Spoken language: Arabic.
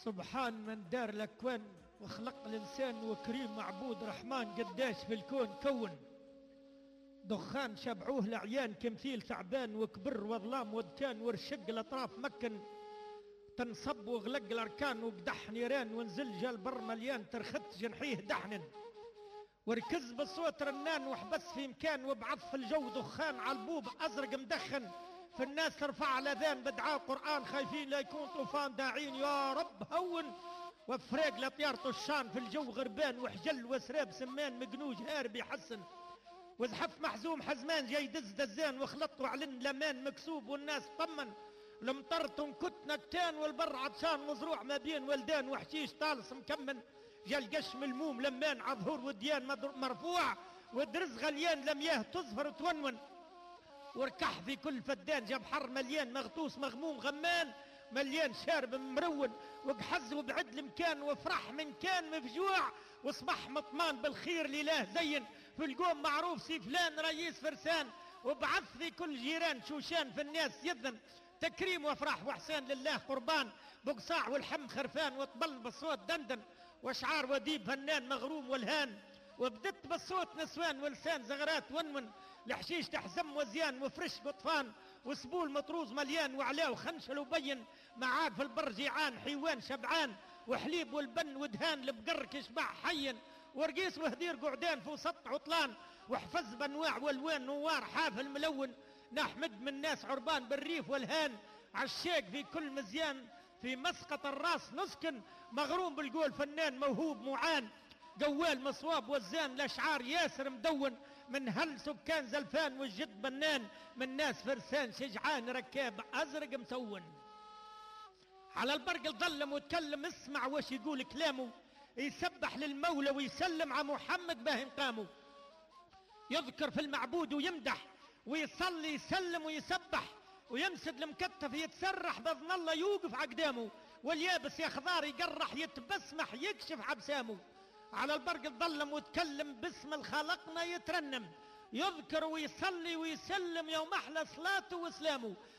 سبحان من دار الأكوان وخلق الإنسان وكريم معبود رحمن قداش في الكون كون دخان شبعوه العيان كمثيل تعبان وكبر وظلام ودكان ورشق الأطراف مكن تنصب وغلق الأركان وقدح نيران ونزل جال بر مليان ترخت جنحيه دحن وركز بالصوت رنان وحبس في مكان وبعض في الجو دخان عالبوب أزرق مدخن في الناس ترفع الأذان بدعاء قرآن خايفين لا يكون طوفان داعين يا رب هون وفريق لطيار طشان في الجو غربان وحجل وسراب سمان مقنوج هارب يحسن وزحف محزوم حزمان جاي دز دزان وخلط وعلن لمان مكسوب والناس طمن المطر تنكت نكتان والبر عطشان مزروع ما بين ولدان وحشيش طالس مكمن جا القش ملموم لمان عظهور وديان مرفوع ودرز غليان لمياه تزفر وتونون وركح في كل فدان جاب حر مليان مغطوس مغموم غمان مليان شارب مرون وقحز وبعد المكان وفرح من كان مفجوع وصبح مطمان بالخير لله زين في القوم معروف سي فلان رئيس فرسان وبعث في كل جيران شوشان في الناس يذن تكريم وافراح واحسان لله قربان بقصاع والحم خرفان وطبل بالصوت دندن واشعار وديب فنان مغروم والهان وبدت بالصوت نسوان ولسان زغرات ونمن الحشيش تحزم وزيان وفرش قطفان وسبول مطروز مليان وعلاه وخنشل وبين معاد في البر جيعان حيوان شبعان وحليب والبن ودهان البقر كشبع حين ورقيس وهدير قعدان فوق سطح عطلان وحفز بانواع والوان نوار حافل ملون نحمد من ناس عربان بالريف والهان عالشيك في كل مزيان في مسقط الراس نسكن مغروم بالقول فنان موهوب معان قوال مصواب وزان الاشعار ياسر مدون من هل سكان زلفان والجد بنان من ناس فرسان شجعان ركاب ازرق مسون على البرق الظلم وتكلم اسمع وش يقول كلامه يسبح للمولى ويسلم على محمد باهم قامه يذكر في المعبود ويمدح ويصلي يسلم ويسبح ويمسد المكتف يتسرح بإذن الله يوقف عقدامه واليابس يا خضار يقرح يتبسمح يكشف عبسامه على البرق الظلم وتكلم باسم الخالقنا يترنم يذكر ويصلي ويسلم يوم أحلى صلاته وإسلامه